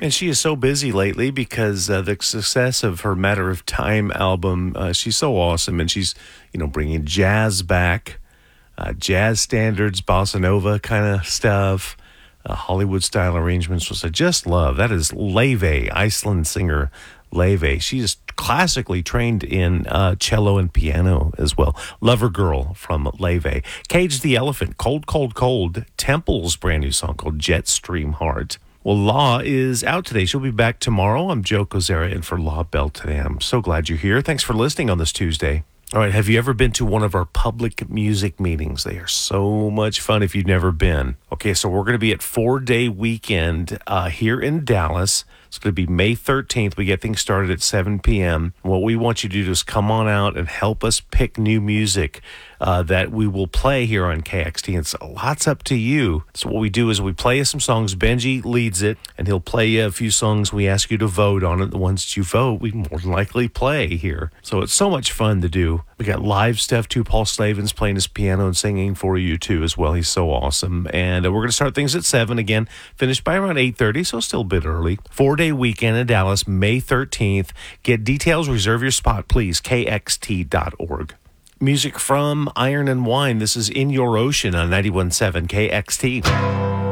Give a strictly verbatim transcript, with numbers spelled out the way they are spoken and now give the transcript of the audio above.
And she is so busy lately because uh, the success of her Matter of Time album, uh, she's so awesome. And she's, you know, bringing jazz back, uh, jazz standards, bossa nova kind of stuff, uh, Hollywood-style arrangements, which I just love. That is Laufey, Iceland singer Laufey. She is classically trained in uh, cello and piano as well. Lover Girl from Laufey. Cage the Elephant, Cold, Cold, Cold. Temple's brand new song called Jetstream Heart. Well, Law is out today. She'll be back tomorrow. I'm Joe Kozera in for Law Bell today. I'm so glad you're here. Thanks for listening on this Tuesday. All right, have you ever been to one of our public music meetings? They are so much fun if you've never been. Okay, so we're going to be at Four Day Weekend uh, here in Dallas. It's going to be May thirteenth. We get things started at seven p.m. What we want you to do is come on out and help us pick new music uh, that we will play here on K X T. It's lots up to you. So what we do is we play you some songs. Benji leads it, and he'll play you a few songs. We ask you to vote on it. The ones that you vote, we more than likely play here. So it's so much fun to do. We got live stuff, too. Paul Slavin's playing his piano and singing for you, too, as well. He's so awesome. And uh, we're going to start things at seven again, finish by around eight thirty, so still a bit early. Four-day weekend in Dallas, May thirteenth. Get details, reserve your spot, please, K X T dot org. Music from Iron and Wine. This is In Your Ocean on ninety-one point seven K X T.